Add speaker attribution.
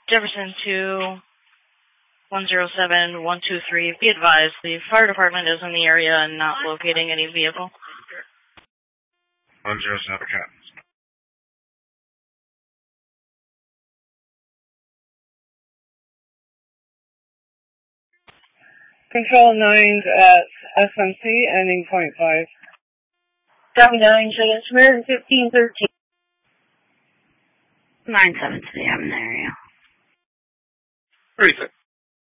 Speaker 1: Jefferson 2-107-123. Be advised, the fire department is in the area and not locating any vehicle.
Speaker 2: 107, Captain.
Speaker 3: Control 9's at SMC, ending .5.
Speaker 4: Copy 9, Cheyenne Samaritan 1513.
Speaker 5: 9-7 to the Hammond area.
Speaker 2: 36.